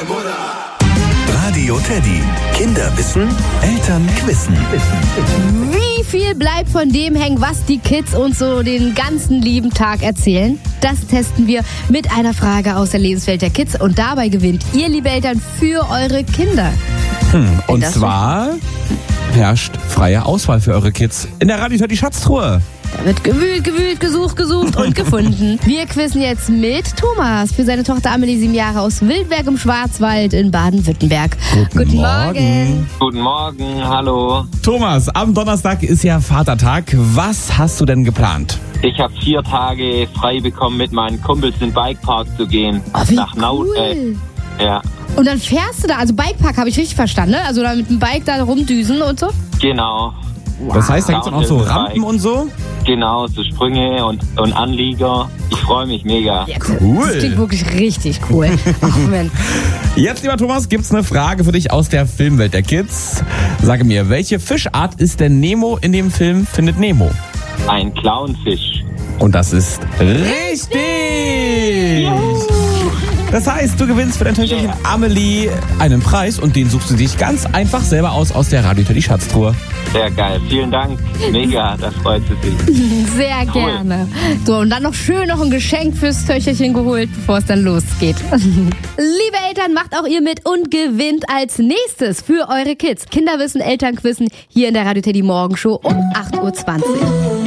Radio Teddy. Kinder wissen, Eltern wissen. Wie viel bleibt von dem hängen, was die Kids uns so den ganzen lieben Tag erzählen? Das testen wir mit einer Frage aus der Lebenswelt der Kids. Und dabei gewinnt ihr, liebe Eltern, für eure Kinder. Und zwar herrscht freie Auswahl für eure Kids in der Radio Teddy Schatztruhe. Da wird gewühlt, gesucht und gefunden. Wir quizzen jetzt mit Thomas für seine Tochter Amelie, 7 Jahre, aus Wildberg im Schwarzwald in Baden-Württemberg. Guten Morgen. Guten Morgen, hallo. Thomas, am Donnerstag ist ja Vatertag. Was hast du denn geplant? Ich habe 4 Tage frei bekommen, mit meinen Kumpels in den Bikepark zu gehen. Oh, wie nach cool. Ja, Und dann fährst du da, also Bikepark habe ich richtig verstanden, ne? Also da mit dem Bike da rumdüsen und so? genau. Das heißt, da gibt es auch noch so Rampen und so? Genau, so Sprünge und Anlieger. Ich freue mich mega. Ja, cool. Das klingt wirklich richtig cool. Ach, Mensch. Jetzt, lieber Thomas, gibt's eine Frage für dich aus der Filmwelt der Kids. Sage mir, welche Fischart ist denn Nemo in dem Film Findet Nemo? Ein Clownfisch. Und das ist richtig! Das heißt, du gewinnst für dein Töchterchen Amelie einen Preis und den suchst du dich ganz einfach selber aus der Radio Teddy Schatztruhe. Sehr geil, vielen Dank. Mega, das freut sich. Sehr gerne. So, und dann noch schön ein Geschenk fürs Töchterchen geholt, bevor es dann losgeht. Liebe Eltern, macht auch ihr mit und gewinnt als nächstes für eure Kids Kinderwissen, Elternquissen hier in der Radio Teddy Morgenshow um 8:20 Uhr.